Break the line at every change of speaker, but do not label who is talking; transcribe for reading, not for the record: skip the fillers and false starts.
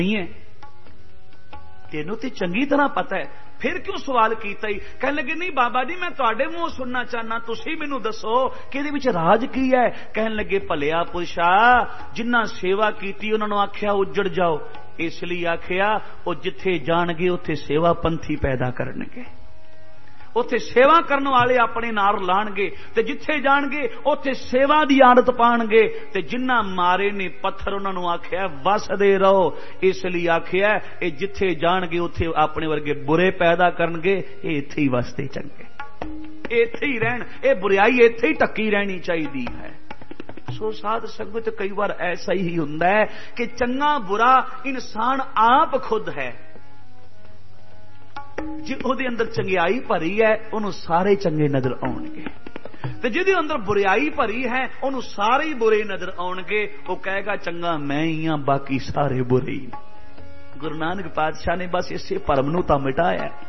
نہیں ہے تینوں تے چنگی طرح پتا ہے پھر کیوں سوال کیتا ہی کہنے لگے نہیں بابا جی میں تواڈے منہ سننا چاہنا تسی مینوں دسو کہ ادے وچ راج کی ہے کہنے لگے بھلیا پرشا جنہ سیوا کیتی انہاں نوں آکھیا اجڑ جاؤ اس لیے آکھیا او جتھے جان گے اوتھے سیوا پنتھی پیدا کرن گے اوتھے سیوا کرن والے اپنے نار لان گے تے جتھے جان گے اوتھے سیوا دی عادت پان گے تے جنہ مارے نے پتھر انہاں نوں آکھیا وس دے رہو اس لیے آکھیا اے جتھے جان گے اوتھے اپنے ورگے برے پیدا کرن گے اے ایتھے ہی وستے چنگے ایتھے ہی رہن اے بریائی ایتھے ہی ٹکی رہنی چاہیے ہے سو ساتھ سنگت کئی بار ایسا ہی ہوندا ہے کہ چنگا برا انسان آپ خود ہے جی وہ اندر چنگیائی بھری ہے انہوں سارے چنگے نظر آؤ گے تے جہدے اندر بریائی بھری ہے انہوں سارے ہی برے نظر آؤ گے وہ کہے گا چنگا میں ہی ہاں باقی سارے برے ہی گرو نانک پادشاہ نے بس اسے پرم نو تا مٹایا